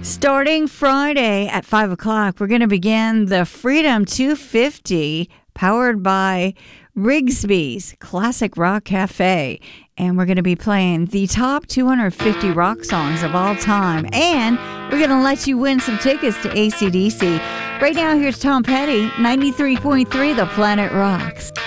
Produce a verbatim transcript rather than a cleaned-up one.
Starting Friday at five o'clock, we're going to begin the Freedom two fifty powered by Rigsby's Classic Rock Cafe. And we're going to be playing the top two hundred fifty rock songs of all time. And we're going to let you win some tickets to A C D C. Right now, here's Tom Petty, ninety-three point three The Planet Rocks.